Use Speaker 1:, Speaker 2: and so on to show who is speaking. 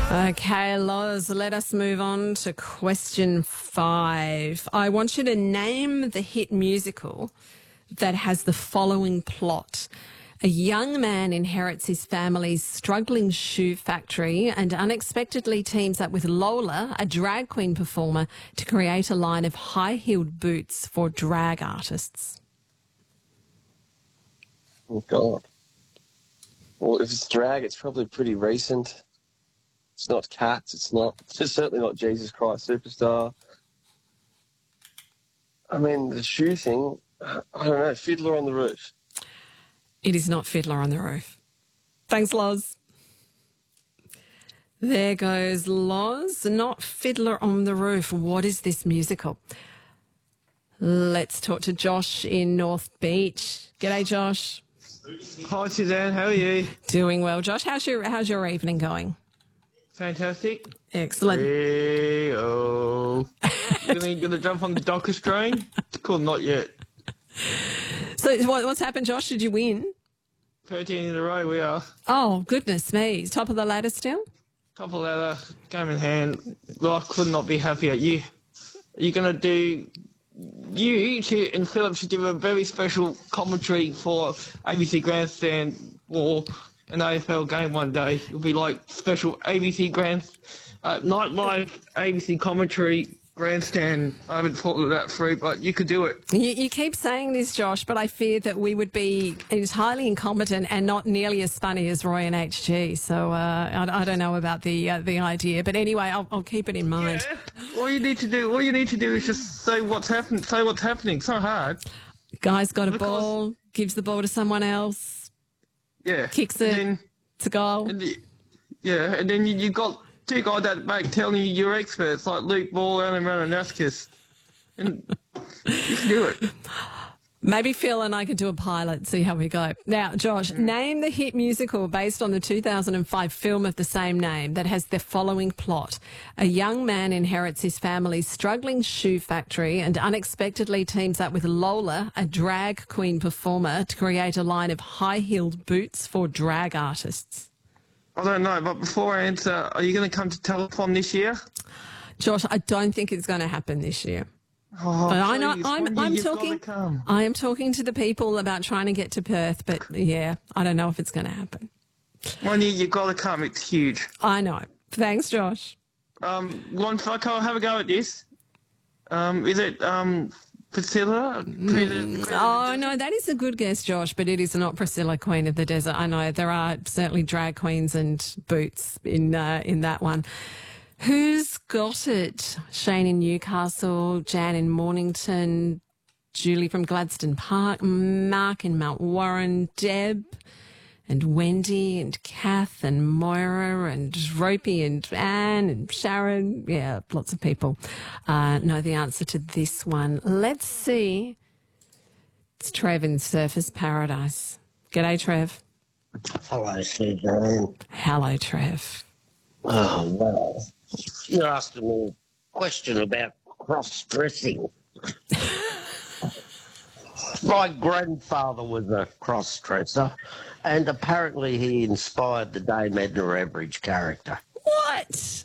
Speaker 1: Okay, Loz, let us move on to question 5. I want you to name the hit musical that has the following plot. A young man inherits his family's struggling shoe factory and unexpectedly teams up with Lola, a drag queen performer, to create a line of high-heeled boots for drag artists.
Speaker 2: Oh, God. Well, if it's drag, it's probably pretty recent. It's not Cats. It's certainly not Jesus Christ Superstar. I mean, the shoe thing, I don't know, Fiddler on the Roof.
Speaker 1: It is not Fiddler on the Roof. Thanks, Loz. There goes Loz, not Fiddler on the Roof. What is this musical? Let's talk to Josh in North Beach. G'day, Josh.
Speaker 3: Hi, Suzanne. How are you?
Speaker 1: Doing well, Josh. How's your evening going?
Speaker 3: Fantastic.
Speaker 1: Excellent.
Speaker 3: Hey-oh. Gonna jump on the Docker train? Cool, not yet.
Speaker 1: So what's happened, Josh? Did you win?
Speaker 3: 13 in a row we are.
Speaker 1: Oh, goodness me. Top of the ladder still?
Speaker 3: Top of ladder, game in hand. Well, I could not be happier. You're going to do... You two and Philip should do a very special commentary for ABC Grandstand or an AFL game one day. It'll be like special ABC nightlife ABC commentary grandstand. I haven't thought of that through, but you could do it.
Speaker 1: You keep saying this, Josh, but I fear that we would be entirely incompetent and not nearly as funny as Roy and HG. So I don't know about the idea, but anyway, I'll keep it in mind.
Speaker 3: Yeah. All you need to do is just say what's happening. Say what's happening. It's not hard.
Speaker 1: Guy's got a ball, gives the ball to someone else.
Speaker 3: Yeah.
Speaker 1: Kicks it. It's a goal.
Speaker 3: And then you got two guys at the back telling you you're experts, like Luke Ball and Rananaskis. And you can do it.
Speaker 1: Maybe Phil and I could do a pilot, see how we go. Now, Josh, name the hit musical based on the 2005 film of the same name that has the following plot. A young man inherits his family's struggling shoe factory and unexpectedly teams up with Lola, a drag queen performer, to create a line of high-heeled boots for drag artists.
Speaker 3: I don't know, but before I answer, are you going to come to Telethon this year?
Speaker 1: Josh, I don't think it's going to happen this year.
Speaker 3: Oh,
Speaker 1: but I know
Speaker 3: know.
Speaker 1: I am talking to the people about trying to get to Perth, but yeah, I don't know if it's going to happen.
Speaker 3: One year you've got to come. It's huge.
Speaker 1: I know. Thanks, Josh.
Speaker 3: If I can have a go at this, is it Priscilla?
Speaker 1: Oh no, that is a good guess, Josh, but it is not Priscilla, Queen of the Desert. I know there are certainly drag queens and boots in that one. Who's got it? Shane in Newcastle, Jan in Mornington, Julie from Gladstone Park, Mark in Mount Warren, Deb and Wendy and Kath and Moira and Ropey and Anne and Sharon. Yeah, lots of people know the answer to this one. Let's see. It's Trev in Surfers Paradise. G'day, Trev.
Speaker 4: Hello, Suzanne.
Speaker 1: Hello, Trev.
Speaker 4: Oh, well, you're asking me a question about cross-dressing. My grandfather was a cross-dresser, and apparently he inspired the Dame Edna Everage character.
Speaker 1: What?